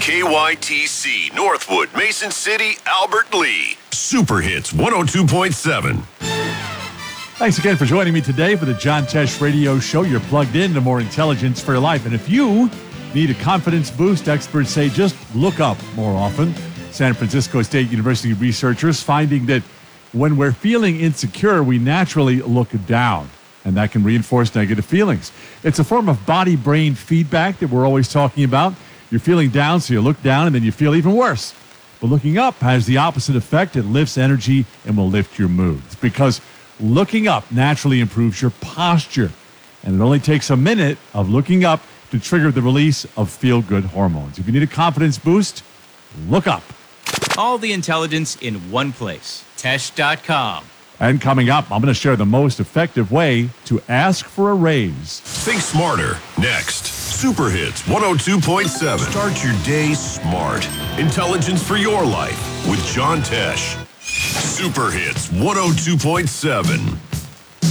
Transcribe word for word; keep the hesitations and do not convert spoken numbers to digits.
K Y T C, Northwood, Mason City, Albert Lee. Super Hits one oh two point seven. Thanks again for joining me today for the John Tesh Radio Show. You're plugged in to more intelligence for your life. And if you need a confidence boost, experts say just look up more often. San Francisco State University researchers finding that when we're feeling insecure, we naturally look down, and that can reinforce negative feelings. It's a form of body-brain feedback that we're always talking about. You're feeling down, so you look down, and then you feel even worse. But looking up has the opposite effect. It lifts energy and will lift your moods, because looking up naturally improves your posture. And it only takes a minute of looking up to trigger the release of feel-good hormones. If you need a confidence boost, look up. All the intelligence in one place. Tesh dot com. And coming up, I'm going to share the most effective way to ask for a raise. Think smarter. Next. Super Hits one oh two point seven. Start your day smart. Intelligence for your life with John Tesh. Super Hits one oh two point seven.